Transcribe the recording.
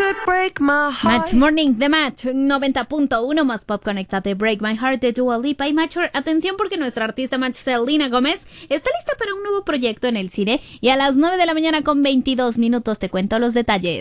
Match Morning de Match 90.1 más pop. Conéctate. Break My Heart de Dua Lipa y Match. Atención, porque nuestra artista Match, Selena Gómez, está lista para un nuevo proyecto en el cine, y a las 9 de la mañana con 22 minutos te cuento los detalles.